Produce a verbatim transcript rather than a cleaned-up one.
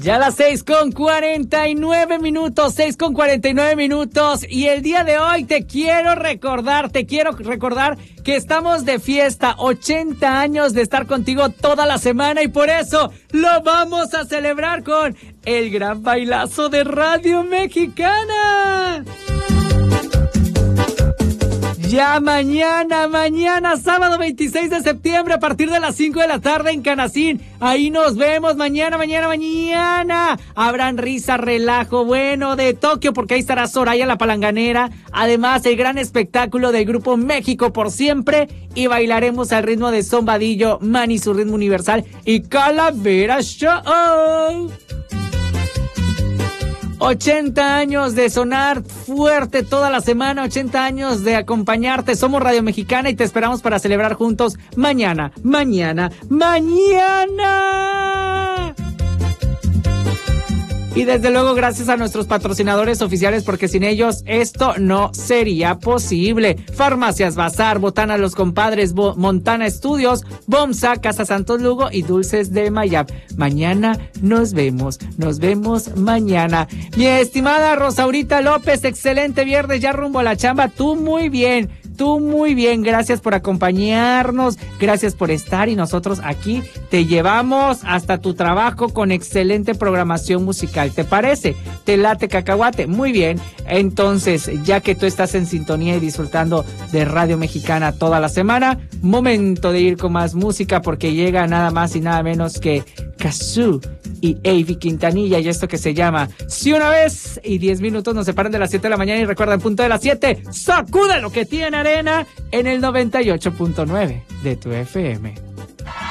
Ya las seis con cuarenta y nueve minutos, seis con cuarenta y nueve minutos, y el día de hoy te quiero recordar, te quiero recordar que estamos de fiesta, ochenta años de estar contigo toda la semana, y por eso lo vamos a celebrar con el gran bailazo de Radio Mexicana. Ya mañana, mañana, sábado veintiséis de septiembre, a partir de las cinco de la tarde en Canacín. Ahí nos vemos mañana, mañana, mañana. Habrán risa, relajo, bueno, de Tokio, porque ahí estará Soraya la Palanganera. Además, el gran espectáculo del grupo México por Siempre. Y bailaremos al ritmo de Zombadillo, Manny su ritmo universal y Calavera Show. ochenta años de sonar fuerte toda la semana, ochenta años de acompañarte. Somos Radio Mexicana y te esperamos para celebrar juntos mañana, mañana, mañana. Y desde luego gracias a nuestros patrocinadores oficiales, porque sin ellos esto no sería posible. Farmacias Bazar, Botana Los Compadres, Bo- Montana Estudios, Bomsa, Casa Santos Lugo y Dulces de Mayab. Mañana nos vemos, nos vemos mañana. Mi estimada Rosaurita López, excelente viernes, ya rumbo a la chamba. Tú muy bien. Tú muy bien, gracias por acompañarnos, gracias por estar, y nosotros aquí te llevamos hasta tu trabajo con excelente programación musical. ¿Te parece? ¿Te late, cacahuate? Muy bien, entonces ya que tú estás en sintonía y disfrutando de Radio Mexicana toda la semana, momento de ir con más música, porque llega nada más y nada menos que Cazzu y Avi Quintanilla, y esto que se llama Si una vez, y diez minutos nos separan de las siete de la mañana, y recuerda, en punto de las siete, sacude lo que tiene arena en el noventa y ocho punto nueve de tu F M.